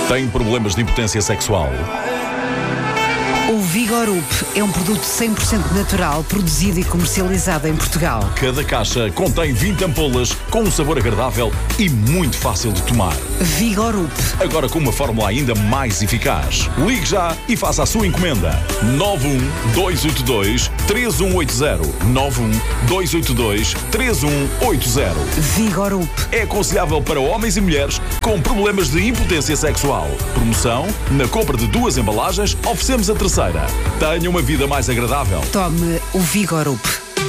Tem problemas de impotência sexual? O Vigorup é um produto 100% natural, produzido e comercializado em Portugal. Cada caixa contém 20 ampolas com um sabor agradável e muito fácil de tomar. Vigorup. Agora com uma fórmula ainda mais eficaz. Ligue já e faça a sua encomenda. 91282-3180. 91282-3180. Vigorup. É aconselhável para homens e mulheres com problemas de impotência sexual. Promoção: na compra de 2 embalagens, oferecemos a terceira. Tenha uma vida mais agradável. Tome o Vigorup.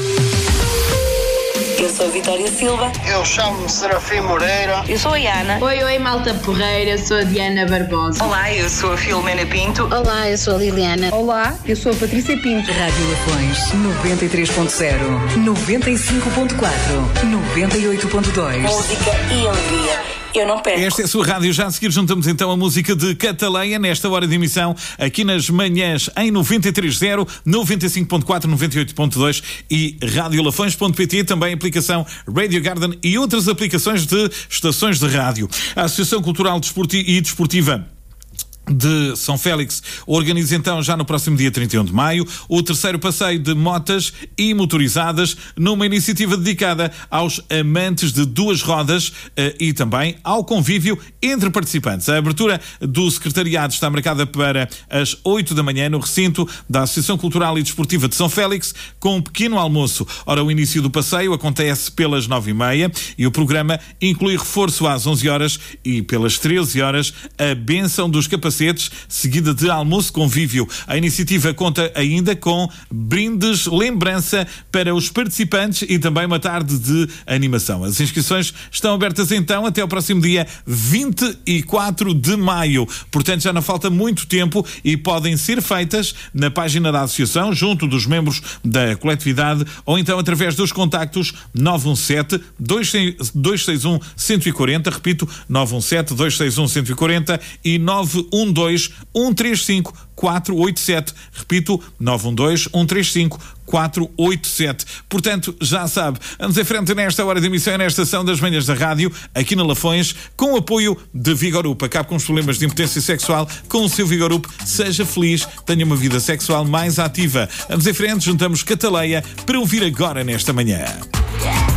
Eu sou a Vitória Silva. Eu chamo-me Serafim Moreira. Eu sou a Ana. Oi, malta porreira, sou a Diana Barbosa. Olá, eu sou a Filomena Pinto. Olá, eu sou a Liliana. Olá, eu sou a Patrícia Pinto. Rádio Lafões 93.0, 95.4, 98.2. Música e alegria. Eu não perco. Esta é a sua rádio. Já a seguir juntamos então a música de Cataleia nesta hora de emissão aqui nas manhãs em 93.0, 95.4, 98.2 e radiolafões.pt, também a aplicação Radio Garden e outras aplicações de estações de rádio. A Associação Cultural e Desportiva de São Félix organiza então já no próximo dia 31 de maio o terceiro passeio de motas e motorizadas, numa iniciativa dedicada aos amantes de duas rodas e também ao convívio entre participantes. A abertura do secretariado está marcada para as 8 da manhã no recinto da Associação Cultural e Desportiva de São Félix, com um pequeno almoço. Ora, o início do passeio acontece pelas 9h30 e o programa inclui reforço às 11 horas e pelas 13 horas a bênção dos capacetes, seguida de almoço convívio. A iniciativa conta ainda com brindes lembrança para os participantes e também uma tarde de animação. As inscrições estão abertas então até ao próximo dia 24 de maio. Portanto, já não falta muito tempo e podem ser feitas na página da associação, junto dos membros da coletividade, ou então através dos contactos 917-261-140, repito, 917-261-140 e 912-135-487, repito, 912-135-487. Portanto, já sabe, vamos em frente nesta hora de emissão e nesta estação das manhãs da rádio, aqui na Lafões, com o apoio de Vigorup. Acabe com os problemas de impotência sexual com o seu Vigorup. Seja feliz, tenha uma vida sexual mais ativa. Vamos em frente, juntamos Cataleia para ouvir agora nesta manhã.